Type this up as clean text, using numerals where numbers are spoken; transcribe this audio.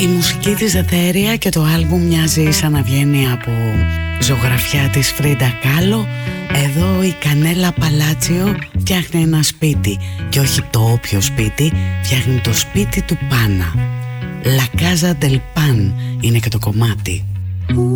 Η μουσική της Εθέρια και το άλμπουμ μοιάζει σαν να βγαίνει από ζωγραφιά της Φρίντα Κάλο. Εδώ η Κανέλα Παλάτσιο φτιάχνει ένα σπίτι, και όχι το όποιο σπίτι, φτιάχνει το σπίτι του Πάνα. La Casa del Pan είναι και το κομμάτι.